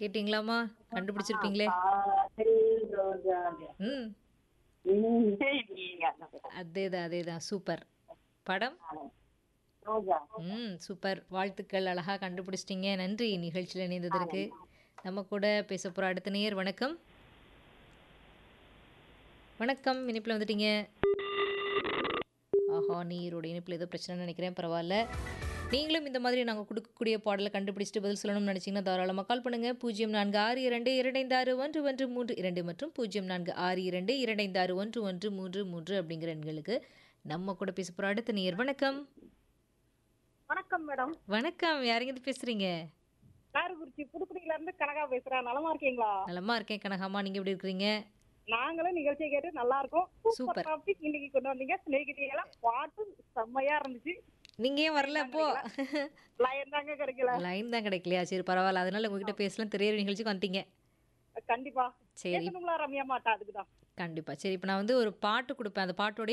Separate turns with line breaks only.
கேட்டீங்களாம்மா? கண்டுபிடிச்சிருப்பீங்களே!
காதல் ரோஜா
ம்.
இங்கே நீங்க
அதேதான், அதேதான். சூப்பர். படம்?
ரோஜா
சூப்பர். வாழ்த்துக்கள். அழகா கண்டுபிடிச்சிட்டீங்க. நன்றி நிகழ்ச்சியில இணைந்ததற்கு. நம்ம கூட பேசப் போற அடுத்த நேயர் வணக்கம். வணக்கம். இணைப்புல வந்துட்டீங்க. ஆஹா! நேயரோட இணைப்புல ஏதோ பிரச்சனைன்னு நினைக்கிறேன். பரவால்ல. நீங்களும் இந்த மாதிரி நாங்க குடுக்கக்கூடிய பாடல கண்டுபிடிச்சுட்டு பதில் சொல்லணும்னு நினைச்சீங்கன்னா, தாராளமா கால் பண்ணுங்க. 0462256132 மற்றும் 0462256133 அப்படிங்கிற எண்களுக்கு. நம்ம கூட பேச போற அடுத்த நேயர் வணக்கம்.
வணக்கம் மேடம்.
வணக்கம். யாருங்கிருந்து பேசுறீங்க?
காரக்குறிச்சி புதுக்குடியில இருந்து கனகா பேசுறேன். நலமா இருக்கீங்களா?
நலமா இருக்கேன் கனகாம்மா. நீங்க எப்படி இருக்கிறீங்க?
நாங்களும் நிகழ்ச்சியை கேட்டு நல்லா இருக்கோம். Super
super.
டாபிக் இன்னைக்கு கொண்டு வந்தீங்க. சிநேகிதிகளா பாட்டு செம்மையா இருந்துச்சு.
நீங்க ஏன் வரல அப்போ?
லைன் தாங்க கிடைக்கல.
லைன் தான் கிடைக்கலையா? சரி பரவால்ல. அதனால உங்ககிட்ட பேசலாம். திரையரங்கு நிகழ்ச்சிக்கு வந்துட்டீங்க.
கண்டிப்பா.
சரி.
கேட்கணுங்களா ரம்யா மாட்டா அதுக்குதான்.
கண்டிப்பா. சரி இப்ப நான் வந்து ஒரு பாட்டு குடுப்பேன். அந்த பாட்டோட